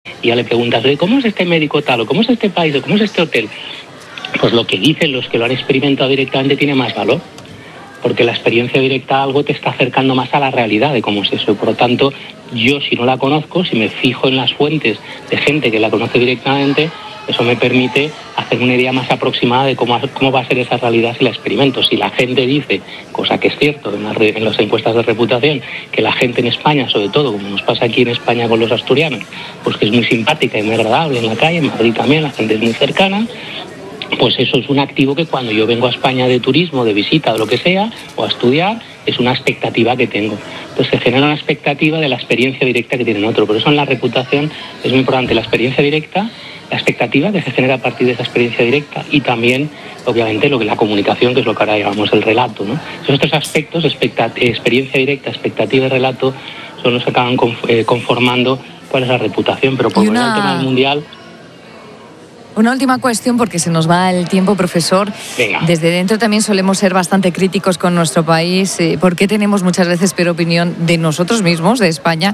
y ya le preguntas, ¿cómo es este médico tal? ¿O cómo es este país? ¿O cómo es este hotel? Pues lo que dicen los que lo han experimentado directamente tiene más valor, porque la experiencia directa algo te está acercando más a la realidad de cómo es eso. Por lo tanto, yo si no la conozco, si me fijo en las fuentes de gente que la conoce directamente, eso me permite hacer una idea más aproximada de cómo va a ser esa realidad si la experimento. Si la gente dice, cosa que es cierto en las encuestas de reputación, que la gente en España, sobre todo, como nos pasa aquí en España con los asturianos, pues que es muy simpática y muy agradable en la calle, en Madrid también, la gente es muy cercana, pues eso es un activo que cuando yo vengo a España de turismo, de visita, o lo que sea, o a estudiar, es una expectativa que tengo. Entonces se genera una expectativa de la experiencia directa que tienen otro. Por eso en la reputación es muy importante la experiencia directa, la expectativa que se genera a partir de esa experiencia directa y también, obviamente, lo que la comunicación, que es lo que ahora llamamos el relato, ¿no? Esos tres aspectos, experiencia directa, expectativa y relato, son los que acaban conformando cuál es la reputación. Pero por el tema del mundial... Una última cuestión, porque se nos va el tiempo, profesor. Venga. Desde dentro también solemos ser bastante críticos con nuestro país. ¿Por qué tenemos muchas veces peor opinión de nosotros mismos, de España,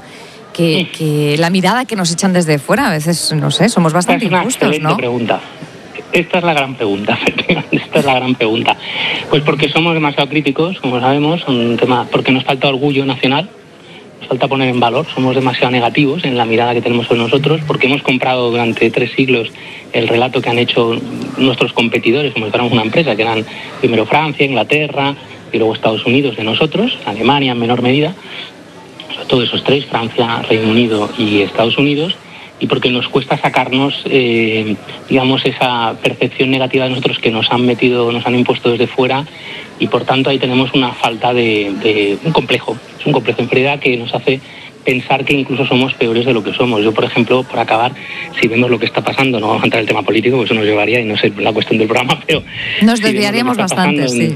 que la mirada que nos echan desde fuera? A veces, no sé, somos bastante injustos, ¿no? Pregunta. Esta es la gran pregunta. Esta es la gran pregunta. Pues porque somos demasiado críticos, como sabemos, un tema porque nos falta orgullo nacional. Nos falta poner en valor, somos demasiado negativos en la mirada que tenemos sobre nosotros, porque hemos comprado durante 3 siglos el relato que han hecho nuestros competidores, como si fuéramos una empresa, que eran primero Francia, Inglaterra y luego Estados Unidos de nosotros, Alemania en menor medida, sobre todo esos 3, Francia, Reino Unido y Estados Unidos, y porque nos cuesta sacarnos, digamos, esa percepción negativa de nosotros que nos han impuesto desde fuera, y por tanto ahí tenemos una falta de un complejo. Es un complejo de inferioridad que nos hace pensar que incluso somos peores de lo que somos. Yo, por ejemplo, por acabar, si vemos lo que está pasando, no vamos a entrar en el tema político, porque eso nos llevaría, y no sé la cuestión del programa, pero... Nos desviaríamos bastante, sí.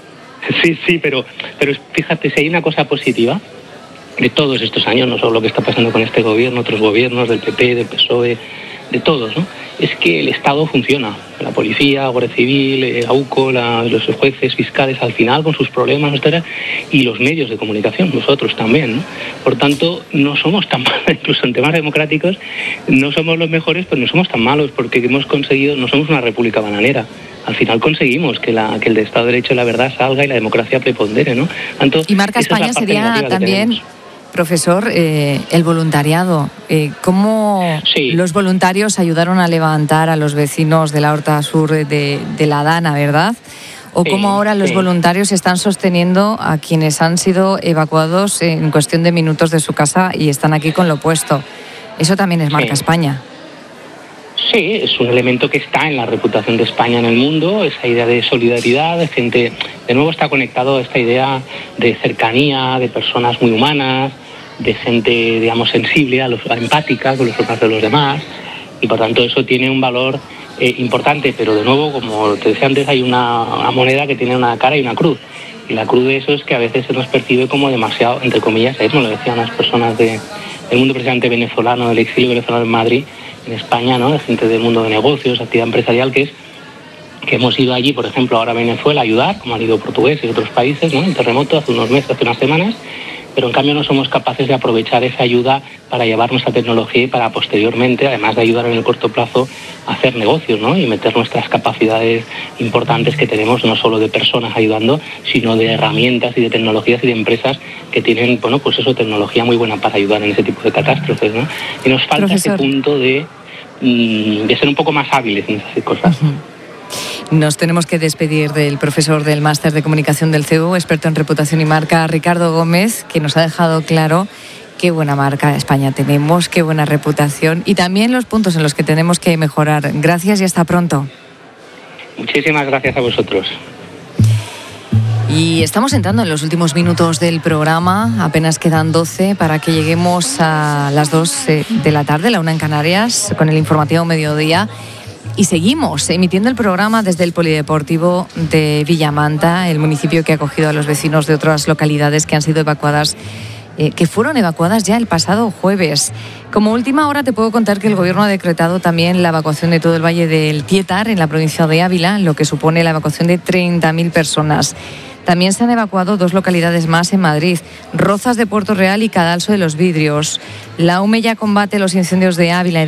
Sí, pero fíjate, si hay una cosa positiva de todos estos años, no solo lo que está pasando con este gobierno, otros gobiernos, del PP, del PSOE, de todos, ¿no? Es que el Estado funciona. La policía, Guardia Civil, AUCO, los jueces, fiscales, al final con sus problemas, etcétera, y los medios de comunicación, nosotros también, ¿no? Por tanto, no somos tan malos, incluso en temas democráticos, no somos los mejores, pero no somos tan malos, porque hemos conseguido, no somos una república bananera. Al final conseguimos que el Estado de Derecho y la verdad salga y la democracia prepondere, ¿no? Tanto, y marca España sería también... Profesor, el voluntariado, ¿cómo los voluntarios ayudaron a levantar a los vecinos de la Horta Sur de la Dana, verdad? ¿O cómo ahora los voluntarios están sosteniendo a quienes han sido evacuados en cuestión de minutos de su casa y están aquí con lo opuesto? Eso también es marca España. Sí, es un elemento que está en la reputación de España en el mundo, esa idea de solidaridad, de gente, de nuevo está conectado a esta idea de cercanía, de personas muy humanas, de gente, digamos, sensible, empática con los problemas de los demás, y por tanto eso tiene un valor importante, pero de nuevo, como te decía antes, hay una moneda que tiene una cara y una cruz, y la cruz de eso es que a veces se nos percibe como demasiado, entre comillas, como lo decían las personas del mundo precisamente venezolano, del exilio venezolano en Madrid, en España, ¿no? De gente del mundo de negocios, actividad empresarial, que hemos ido allí, por ejemplo, ahora a Venezuela a ayudar, como han ido portugueses y otros países, ¿no? En terremoto hace unos meses, hace unas semanas, pero en cambio no somos capaces de aprovechar esa ayuda para llevar nuestra tecnología y para posteriormente, además de ayudar en el corto plazo, a hacer negocios, ¿no? Y meter nuestras capacidades importantes que tenemos, no solo de personas ayudando, sino de herramientas y de tecnologías y de empresas que tienen, bueno, pues eso, tecnología muy buena para ayudar en ese tipo de catástrofes, ¿no? Y nos falta, profesor, ese punto de ser un poco más hábiles en esas cosas. Nos tenemos que despedir del profesor del Máster de Comunicación del CEU, experto en reputación y marca, Ricardo Gómez, que nos ha dejado claro qué buena marca España tenemos, qué buena reputación y también los puntos en los que tenemos que mejorar. Gracias y hasta pronto. Muchísimas gracias a vosotros. Y estamos entrando en los últimos minutos del programa, apenas quedan 12 para que lleguemos a las 2 de la tarde, la 1 en Canarias, con el informativo Mediodía. Y seguimos emitiendo el programa desde el Polideportivo de Villamanta, el municipio que ha acogido a los vecinos de otras localidades que han sido evacuadas, que fueron evacuadas ya el pasado jueves. Como última hora te puedo contar que el Gobierno ha decretado también la evacuación de todo el Valle del Tietar, en la provincia de Ávila, lo que supone la evacuación de 30.000 personas. También se han evacuado 2 localidades más en Madrid, Rozas de Puerto Real y Cadalso de los Vidrios. La UME ya combate los incendios de Ávila